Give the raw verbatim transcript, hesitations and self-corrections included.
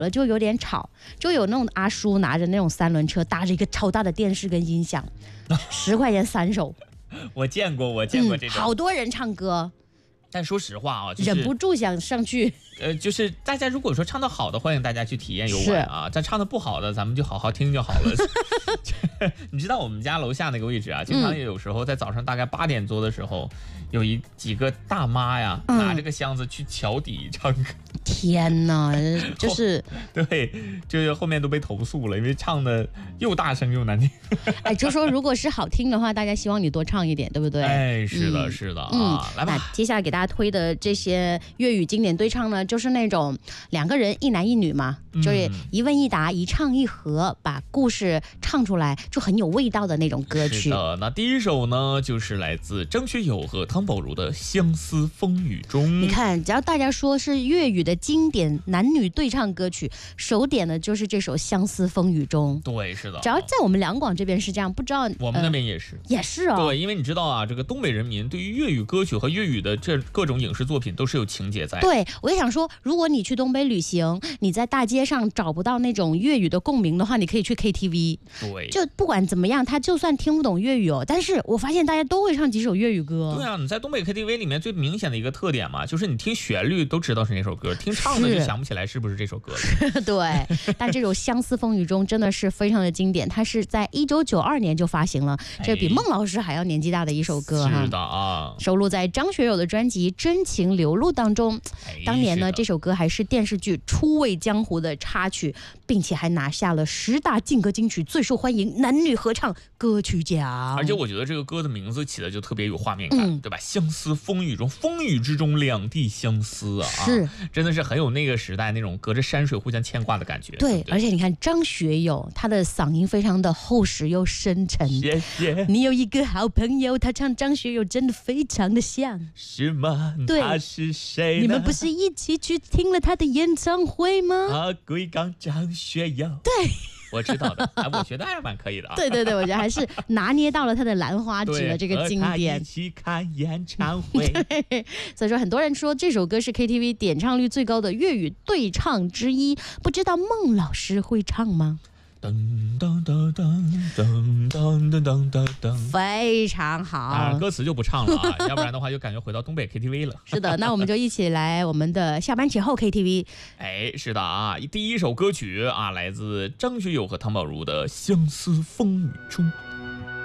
了就有点吵，就有那种阿叔拿着那种三轮车，搭着一个超大的电视跟音响，十块钱三首。 我见过，我见过这种、 嗯，好多人唱歌。 但说实话啊，就是、 忍不住想上去。 呃，就是大家如果说唱得好的，欢迎大家去体验游玩啊；但唱得不好的，咱们就好好听就好了。你知道我们家楼下那个位置啊，经常也有时候在早上大概八点多的时候，嗯、有一几个大妈呀，嗯、拿这个箱子去桥底唱歌。 天哪，就是对，就是后面都被投诉了，因为唱的又大声又难听。 哎，就说如果是好听的话，大家希望你多唱一点，对不对？ 哎，是的，嗯、是的啊、嗯，来吧。 那接下来给大家推的这些粤语经典对唱呢，就是那种两个人一男一女嘛，嗯、就是一问一答，一唱一和，把故事唱出来，就很有味道的那种歌曲。 是的，那第一首呢，就是来自张学友和汤宝如的《相思风雨中》。 你看，只要大家说是粤语的经典男女对唱歌曲，首点的就是这首《相思风雨中》。 对，是的。 只要在我们两广这边是这样，不知道我们那边也是， 呃、也是哦。 对，因为你知道啊，这个东北人民对于粤语歌曲和粤语的这各种影视作品都是有情节在的。 对，我就想说，如果你去东北旅行，你在大街上找不到那种粤语的共鸣的话，你可以去 K T V。 对， 就不管怎么样，他就算听不懂粤语哦，但是我发现大家都会唱几首粤语歌。 对啊，你在东北 K T V 里面最明显的一个特点嘛，就是你听旋律都知道是哪首歌，听唱的就想不起来是不是这首歌了。 对，但这首《相思风雨中》真的是非常的经典，它是在一九九二年就发行了，这比孟老师还要年纪大的一首歌哈。 是的啊， 收录在张学友的专辑《真情流露》当中。当年呢，这首歌还是电视剧《初为江湖》的插曲，并且还拿下了十大劲歌金曲最受欢迎男女合唱歌曲奖。 而且我觉得这个歌的名字起的就特别有画面感，嗯、对吧？相思风雨中，风雨之中两地相思啊， 是， 真的是很有那个时代那种隔着山水互相牵挂的感觉。 对， 对对， 而且你看张学友，他的嗓音非常的厚实又深沉。 谢谢。 你有一个好朋友，他唱张学友真的非常的像。 是吗？ 对， 他是谁呢？ 你们不是一起去听了他的演唱会吗？ 啊，贵港张学友。 对。 我知道的，哎，我觉得还蛮可以的啊。 对对对，我觉得还是拿捏到了他的兰花指的这个经典。 一起看演唱会。 对，所以说很多人说这首歌是 K T V 点唱率最高的粤语对唱之一，不知道孟老师会唱吗？ 噔噔噔噔噔噔噔噔噔， 非常好。 啊，歌词就不唱了啊，要不然的话就感觉回到东北 K T V 了。 是的，那我们就一起来我们的下班前后 K T V。 哎，是的啊，第一首歌曲啊，来自张学友和汤宝如的《相思风雨中》。